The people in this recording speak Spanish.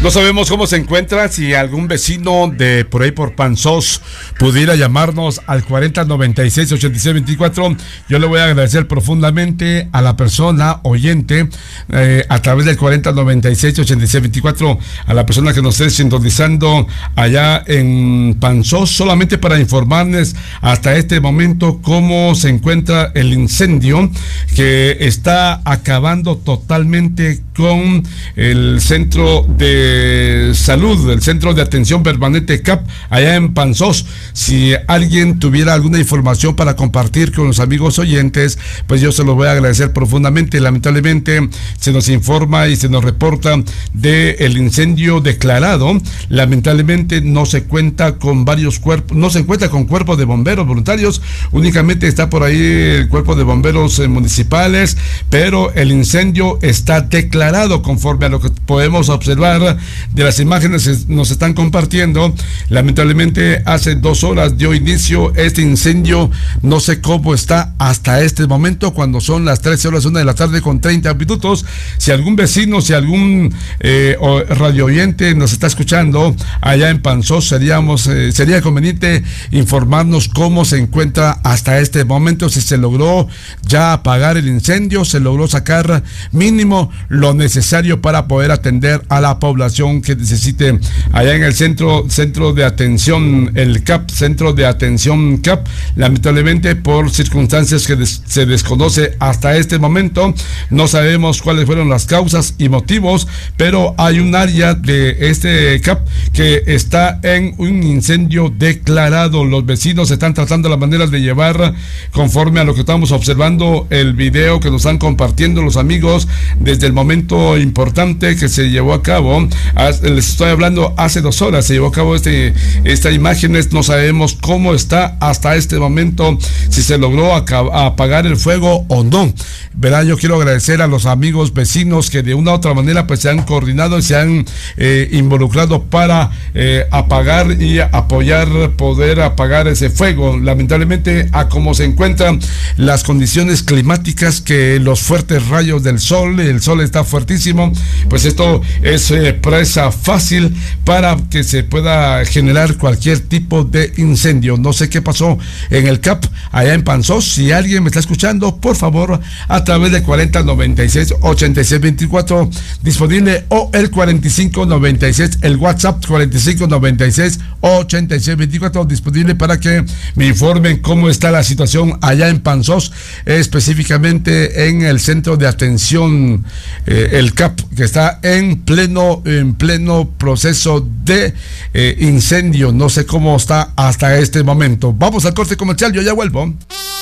No sabemos cómo se encuentra. Si algún vecino de por ahí por Panzós pudiera llamarnos al 4096-8624, yo le voy a agradecer profundamente a la persona oyente a través del 4096-8624, a la persona que nos esté sintonizando allá en Panzós, solamente para informarles hasta este momento cómo se encuentra el incendio que está acabando totalmente con el centro de salud, el centro de atención permanente CAP allá en Panzós. Si alguien tuviera alguna información para compartir con los amigos oyentes, pues yo se lo voy a agradecer profundamente. Lamentablemente se nos informa y se nos reporta de el incendio declarado. Lamentablemente no se cuenta con varios cuerpos, no se encuentra con cuerpos de bomberos voluntarios, únicamente está por ahí el cuerpo de bomberos municipales, pero el incendio está declarado conforme a lo que podemos observar de las imágenes que nos están compartiendo. Lamentablemente hace 2 horas dio inicio este incendio. No sé cómo está hasta este momento, cuando son las 13:01 de la tarde con 30 minutos. Si algún vecino, si algún radio oyente nos está escuchando allá en Panzós, sería conveniente informarnos cómo se encuentra hasta este momento, si se logró ya apagar el incendio, se logró sacar mínimo lo necesario para poder atender a la población que necesite allá en el centro de atención, el CAP, centro de atención CAP. Lamentablemente por circunstancias que se desconoce hasta este momento, no sabemos cuáles fueron las causas y motivos, pero hay un área de este CAP que está en un incendio declarado. Los vecinos están tratando las maneras de llevar, conforme a lo que estamos observando, el video que nos están compartiendo los amigos desde el momento importante que se llevó a cabo. Les estoy hablando hace 2 horas se llevó a cabo esta imágenes. No sabemos cómo está hasta este momento, si se logró apagar el fuego o no. Verá, yo quiero agradecer a los amigos vecinos que de una u otra manera pues se han coordinado y se han involucrado para apagar y poder apagar ese fuego. Lamentablemente, a cómo se encuentran las condiciones climáticas, que los fuertes rayos del sol, el sol está fuertísimo, pues esto es presa fácil para que se pueda generar cualquier tipo de incendio. No sé qué pasó en el CAP allá en Panzós. Si alguien me está escuchando, por favor, a través de 4096-8624 disponible, o el 4596, el WhatsApp 4596-8624 disponible, para que me informen cómo está la situación allá en Panzós, específicamente en el centro de atención el CAP, que está en pleno proceso de incendio. No sé cómo está hasta este momento. Vamos al corte comercial, yo ya vuelvo.